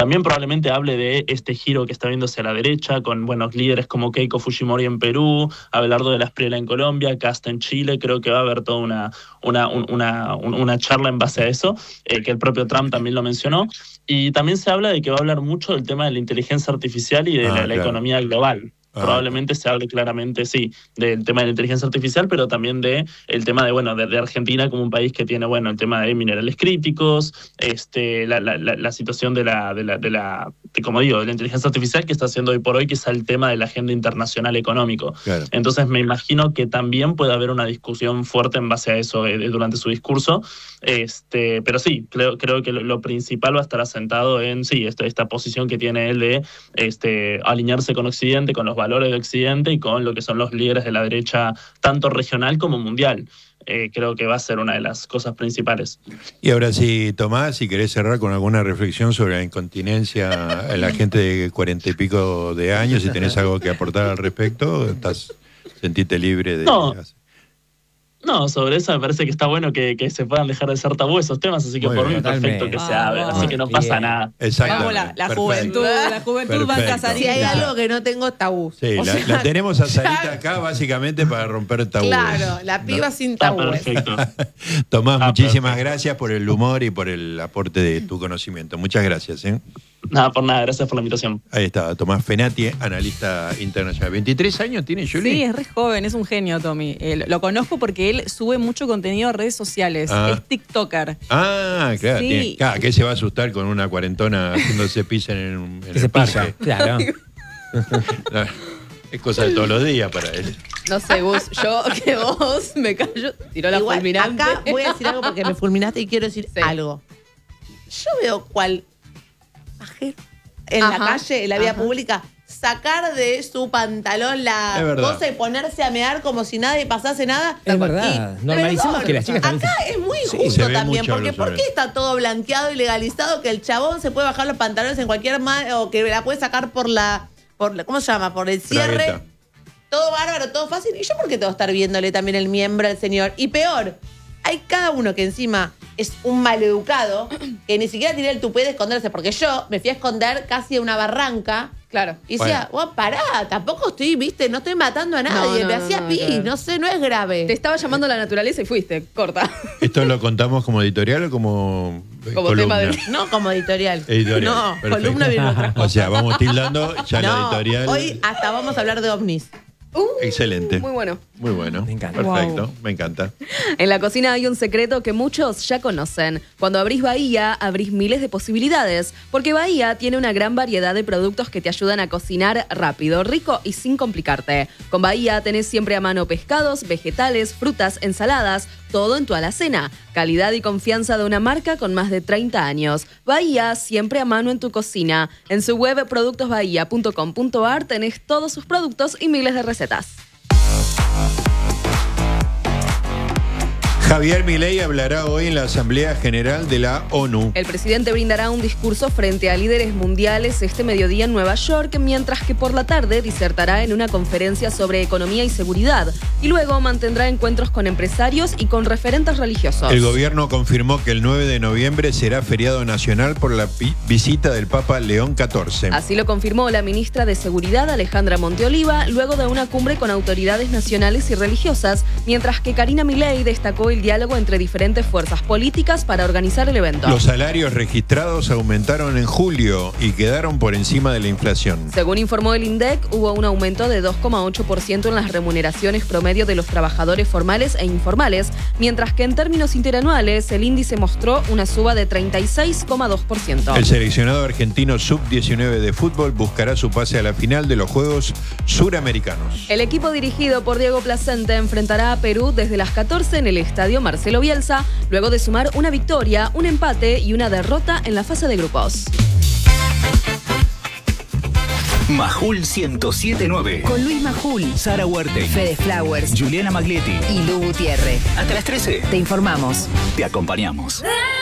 También probablemente hable de este giro que está viéndose a la derecha, con buenos líderes como Keiko Fujimori en Perú, Abelardo de la Espriella en Colombia, Cast en Chile. Creo que va a haber toda una charla en base a eso, que el propio Trump también lo mencionó. Y también se habla de que va a hablar mucho del tema de la inteligencia artificial y de la economía global. Probablemente se hable claramente, sí, del tema de la inteligencia artificial, pero también de el tema de Argentina como un país que tiene, el tema de minerales críticos, la situación de la inteligencia artificial que está haciendo hoy por hoy, que es el tema de la agenda internacional económico. Claro. Entonces me imagino que también puede haber una discusión fuerte en base a eso durante su discurso. Pero sí, creo que lo principal va a estar asentado en esta posición que tiene él de alinearse con Occidente, con los valores de Occidente y con lo que son los líderes de la derecha, tanto regional como mundial. Creo que va a ser una de las cosas principales. Y ahora sí, Tomás, si querés cerrar con alguna reflexión sobre la incontinencia en la gente de 40 y pico de años, si tenés algo que aportar al respecto, sentite libre de... No, sobre eso me parece que está bueno que se puedan dejar de ser tabú esos temas, así que por mí perfecto que se hable, así que no pasa nada. Vamos, la juventud va a casar. Si hay algo que no tengo, tabú. Sí, la tenemos a Sarita acá básicamente para romper tabú. Claro, la piba sin tabú. Perfecto. Tomás, muchísimas gracias por el humor y por el aporte de tu conocimiento. Muchas gracias. Nada, por nada, gracias por la invitación. Ahí está, Tomás Fenati, analista internacional. ¿23 años tiene Juli? Sí, es re joven, es un genio, Tommy. Lo conozco porque él sube mucho contenido a redes sociales. Es TikToker. Ah, claro. Sí. ¿Qué se va a asustar con una cuarentona haciéndose pizza en el parque? Claro. Es cosa de todos los días para él. No sé, vos me callo, tiró la fulminante. Acá voy a decir algo porque me fulminaste y quiero decir algo. Yo veo en la calle, en la vía pública, sacar de su pantalón la cosa y ponerse a mear como si nadie pasase nada. Es verdad. Normalicemos que las chicas también... Acá es muy injusto también, porque ¿por qué está todo blanqueado y legalizado que el chabón se puede bajar los pantalones en cualquier o que la puede sacar por ¿cómo se llama? Por el cierre. Bragueta. Todo bárbaro, todo fácil. ¿Y yo por qué tengo que estar viéndole también el miembro al señor? Y peor, hay cada uno que encima es un maleducado que ni siquiera tiene el tupé de esconderse, porque yo me fui a esconder casi a una barranca. Claro. Y decía, pará, tampoco no estoy matando a nadie, me hacía pis, no sé, no es grave. Te estaba llamando a la naturaleza y fuiste, corta. ¿Esto lo contamos como editorial o como columna? No, como editorial. No, perfecto. Columna viene otra cosa. O sea, vamos tildando ya la editorial. Hoy hasta vamos a hablar de ovnis. Excelente. Muy bueno. Muy bueno. Me encanta. Perfecto, Wow. me encanta. En la cocina hay un secreto que muchos ya conocen. Cuando abrís Bahía, abrís miles de posibilidades, porque Bahía tiene una gran variedad de productos que te ayudan a cocinar rápido, rico y sin complicarte. Con Bahía tenés siempre a mano pescados, vegetales, frutas, ensaladas, todo en tu alacena. Calidad y confianza de una marca con más de 30 años. Bahía, siempre a mano en tu cocina. En su web productosbahía.com.ar tenés todos sus productos y miles de recetas. Javier Milei hablará hoy en la Asamblea General de la ONU. El presidente brindará un discurso frente a líderes mundiales este mediodía en Nueva York, mientras que por la tarde disertará en una conferencia sobre economía y seguridad, y luego mantendrá encuentros con empresarios y con referentes religiosos. El gobierno confirmó que el 9 de noviembre será feriado nacional por la visita del Papa León XIV. Así lo confirmó la ministra de Seguridad, Alejandra Monteoliva, luego de una cumbre con autoridades nacionales y religiosas, mientras que Karina Milei destacó el diálogo entre diferentes fuerzas políticas para organizar el evento. Los salarios registrados aumentaron en julio y quedaron por encima de la inflación. Según informó el INDEC, hubo un aumento de 2,8% en las remuneraciones promedio de los trabajadores formales e informales, mientras que en términos interanuales el índice mostró una suba de 36,2%. El seleccionado argentino sub-19 de fútbol buscará su pase a la final de los Juegos Suramericanos. El equipo dirigido por Diego Placente enfrentará a Perú desde las 14 en el estadio Marcelo Bielsa, luego de sumar una victoria, un empate y una derrota en la fase de grupos. Majul 107.9. Con Luis Majul, Sara Huarte, Fede Flowers, Juliana Maglietti y Lu Gutiérrez. Hasta las 13. Te informamos. Te acompañamos.